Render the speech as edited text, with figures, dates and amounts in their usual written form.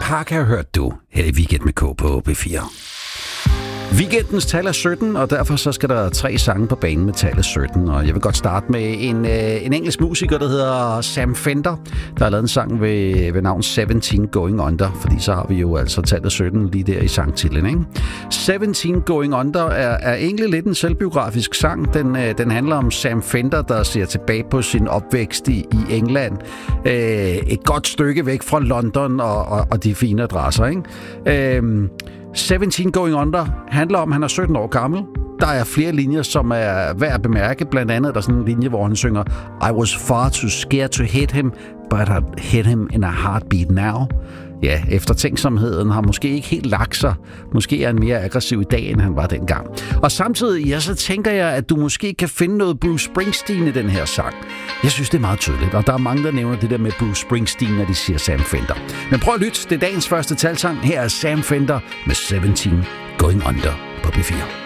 Park har hørt du her i Weekend med K på B4. Weekendens tal er 17, og derfor så skal der 3 sange på banen med tallet 17. Og jeg vil godt starte med en engelsk musiker, der hedder Sam Fender, der har lavet en sang ved navn 17 Going Under, fordi så har vi jo altså tallet 17 lige der i sangtitlen, ikke? 17 Going Under er egentlig lidt en selvbiografisk sang. Den handler om Sam Fender, der ser tilbage på sin opvækst i England. Et godt stykke væk fra London og de fine adresser, ikke? 17 Going Under handler om, at han er 17 år gammel. Der er flere linjer, som er værd at bemærke. Blandt andet er der sådan en linje, hvor han synger I was far too scared to hit him, but I'd hit him in a heartbeat now. Ja, eftertænksomheden har måske ikke helt lagt sig. Måske er han mere aggressiv i dag, end han var dengang. Og samtidig, ja, så tænker jeg, at du måske kan finde noget Bruce Springsteen i den her sang. Jeg synes, det er meget tydeligt, og der er mange, der nævner det der med Bruce Springsteen, når de siger Sam Fender. Men prøv at lytte, det er dagens første talsang. Her er Sam Fender med 17 Going Under på B4.